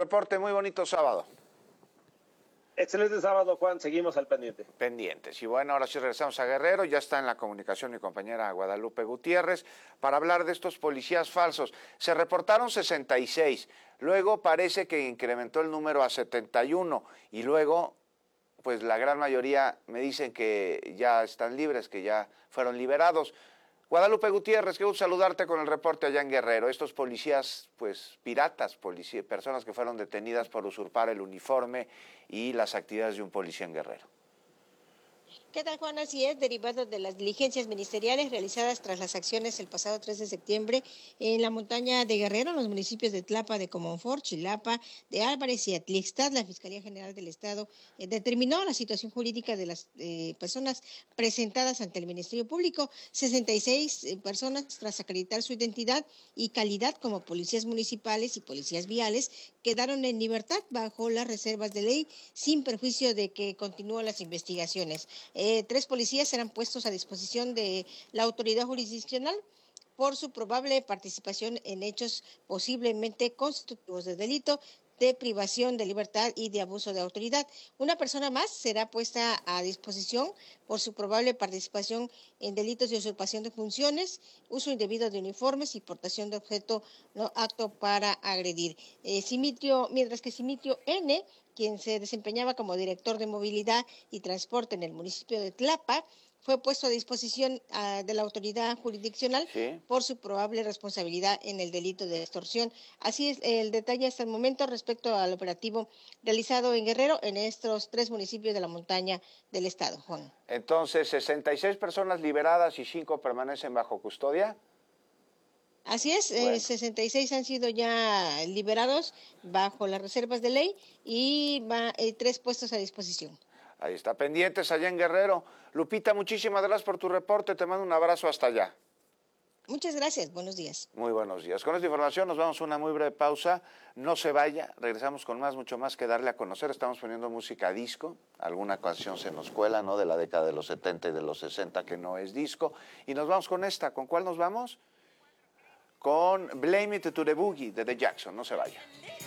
reporte, muy bonito sábado. Excelente sábado, Juan, seguimos al pendiente. Pendientes. Y bueno, ahora sí regresamos a Guerrero, ya está en la comunicación mi compañera Guadalupe Gutiérrez para hablar de estos policías falsos. Se reportaron 66, luego parece que incrementó el número a 71 y luego, pues la gran mayoría me dicen que ya están libres, que ya fueron liberados. Guadalupe Gutiérrez, qué gusto saludarte con el reporte allá en Guerrero. Estos policías, pues piratas, personas que fueron detenidas por usurpar el uniforme y las actividades de un policía en Guerrero. ¿Qué tal, Juan? Así es, derivado de las diligencias ministeriales realizadas tras las acciones el pasado 3 de septiembre en la montaña de Guerrero, en los municipios de Tlapa, de Comonfort, Chilapa, de Álvarez y Atlixtad, la Fiscalía General del Estado determinó la situación jurídica de las personas presentadas ante el Ministerio Público. 66 personas, tras acreditar su identidad y calidad como policías municipales y policías viales, quedaron en libertad bajo las reservas de ley, sin perjuicio de que continúen las investigaciones. 3 policías serán puestos a disposición de la autoridad jurisdiccional por su probable participación en hechos posiblemente constitutivos de delito de privación de libertad y de abuso de autoridad. Una persona más será puesta a disposición por su probable participación en delitos de usurpación de funciones, uso indebido de uniformes y portación de objeto no apto para agredir. Mientras que Simitio N., quien se desempeñaba como director de movilidad y transporte en el municipio de Tlapa, fue puesto a disposición de la autoridad jurisdiccional por su probable responsabilidad en el delito de extorsión. Así es el detalle hasta el momento respecto al operativo realizado en Guerrero, en estos 3 municipios de la montaña del estado, Juan. Entonces, 66 personas liberadas y 5 permanecen bajo custodia. Así es, bueno. 66 han sido ya liberados bajo las reservas de ley y 3 puestos a disposición. Ahí está, pendientes allá en Guerrero. Lupita, muchísimas gracias por tu reporte, te mando un abrazo hasta allá. Muchas gracias, buenos días. Muy buenos días. Con esta información nos vamos a una muy breve pausa. No se vaya, regresamos con mucho más que darle a conocer. Estamos poniendo música disco, alguna canción se nos cuela, ¿no? De la década de los 70 y de los 60 que no es disco. Y nos vamos con esta, ¿con cuál nos vamos? Con Blame It to the Boogie de The Jackson, no se vaya.